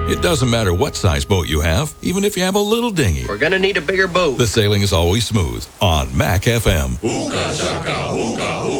It doesn't matter what size boat you have, even if you have a little dinghy. We're gonna need a bigger boat. The sailing is always smooth on Mac FM.